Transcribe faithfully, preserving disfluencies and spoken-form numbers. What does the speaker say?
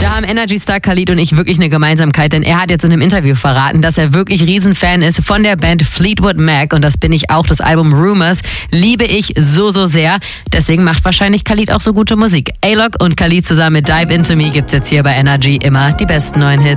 Da haben Energy Star Khalid und ich wirklich eine Gemeinsamkeit, denn er hat jetzt in einem Interview verraten, dass er wirklich Riesenfan ist von der Band Fleetwood Mac und das bin ich auch. Das Album Rumors liebe ich so, so sehr. Deswegen macht wahrscheinlich Khalid auch so gute Musik. A-Lok und Khalid zusammen mit Dive Into Me gibt's jetzt hier bei Energy immer die besten neuen Hits.